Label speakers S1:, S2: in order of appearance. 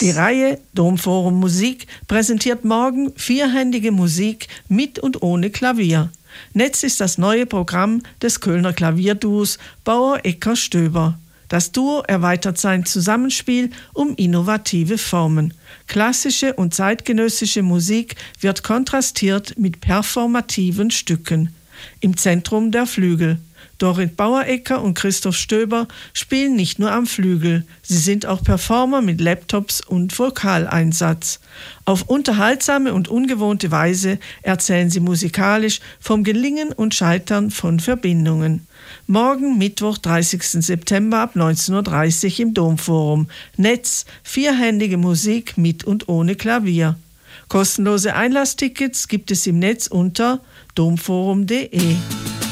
S1: Die Reihe Domforum Musik präsentiert morgen vierhändige Musik mit und ohne Klavier. Netz ist das neue Programm des Kölner Klavierduos Bauer-Ecker-Stöber. Das Duo erweitert sein Zusammenspiel um innovative Formen. Klassische und zeitgenössische Musik wird kontrastiert mit performativen Stücken. Im Zentrum der Flügel. Dorit Bauer-Ecker und Christoph Stöber spielen nicht nur am Flügel, sie sind auch Performer mit Laptops und Vokaleinsatz. Auf unterhaltsame und ungewohnte Weise erzählen sie musikalisch vom Gelingen und Scheitern von Verbindungen. Morgen Mittwoch, 30. September ab 19.30 Uhr im Domforum. Netz, vierhändige Musik mit und ohne Klavier. Kostenlose Einlasstickets gibt es im Netz unter domforum.de.